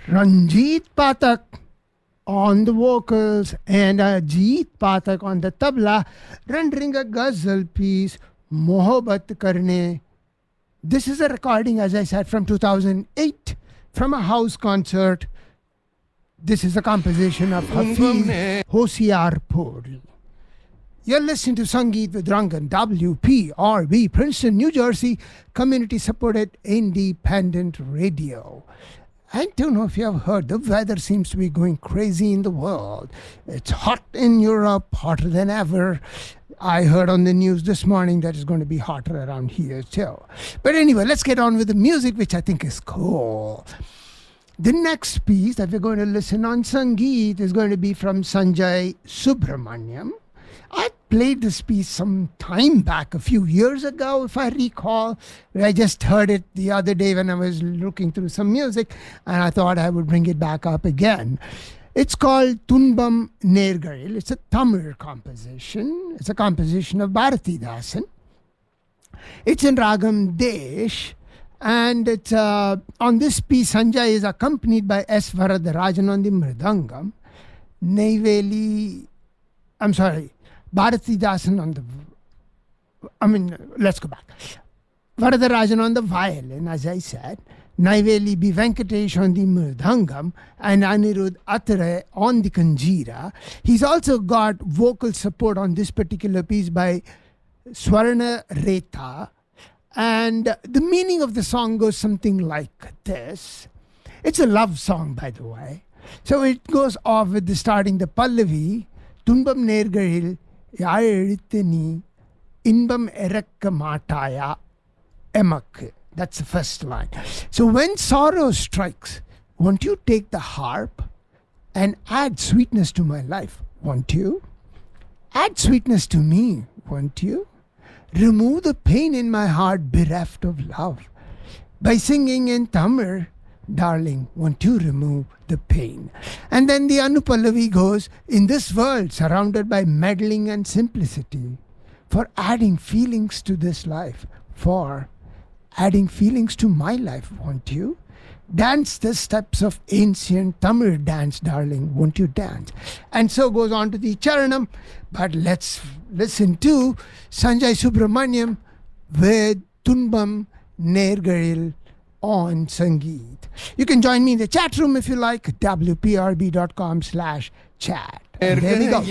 Ranjit Pathak on the vocals and Jeet Pathak on the tabla, rendering a ghazal piece, Mohabbat Karne. This is a recording, as I said, from 2008 from a house concert. This is a composition of Hafiz Hoshiarpur. You're listening to Sangeet with Rangan, WPRB, Princeton, New Jersey, community-supported independent radio. I don't know if you have heard, the weather seems to be going crazy in the world. It's hot in Europe, hotter than ever. I heard on the news this morning that it's going to be hotter around here too. But anyway, let's get on with the music, which I think is cool. The next piece that we're going to listen on Sangeet is going to be from Sanjay Subramaniam. I played this piece some time back, a few years ago, if I recall. I just heard it the other day when I was looking through some music, and I thought I would bring it back up again. It's called Tunbam Nergaril. It's a Tamil composition. It's a composition of Bharatidasan. It's in Ragam Desh, and it's on this piece, Sanjay is accompanied by S. Varadarajan on the Mridangam, Bharatidasan on the... let's go back. Varadarajan on the violin, as I said. Naiveli B. Venkatesh on the Mridangam. And Anirudh Attare on the Kanjira. He's also got vocal support on this particular piece by Swarna Reta. And the meaning of the song goes something like this. It's a love song, by the way. So it goes off with the starting the Pallavi. Tunbam Nergaril யாழ் எழுத்து நீ இன்பம் இறக்க மாட்டாயா எமக்கு. That's the first line. So when sorrow strikes, won't you take the harp and add sweetness to my life? Won't you? Add sweetness to me, won't you? Remove the pain in my heart bereft of love. By singing in Tamil, darling, won't you remove the pain? And then the Anupallavi goes, in this world surrounded by meddling and simplicity, for adding feelings to this life, for adding feelings to my life, won't you? Dance the steps of ancient Tamil dance, darling, won't you dance? And so goes on to the Charanam. But let's listen to Sanjay Subramaniam with Tunbam Nergaril on Sangeet. You can join me in the chat room if you like, wprb.com/chat. And there we go.